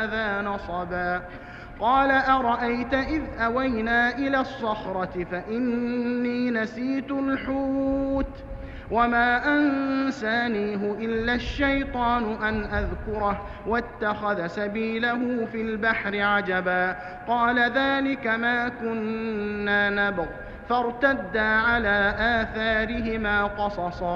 هذا نصبا قال أرأيت إذ أوينا إلى الصخرة فإني نسيت الحوت وما أنسانيه إلا الشيطان أن أذكره واتخذ سبيله في البحر عجبا قال ذلك ما كنا نبغ فارتدا على آثارهما قصصا